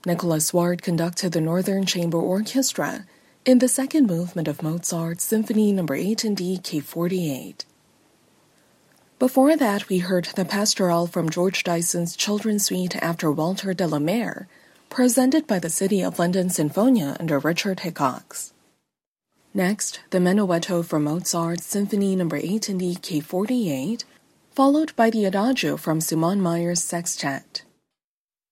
Nicholas Ward conducted the Northern Chamber Orchestra in the second movement of Mozart's Symphony No. 8 in D, K48. Before that, we heard the Pastoral from George Dyson's Children's Suite after Walter de la Mare, presented by the City of London Sinfonia under Richard Hickox. Next, the Menuetto from Mozart's Symphony No. 8 in D, K48, followed by the Adagio from Simon Mayer's Sextet.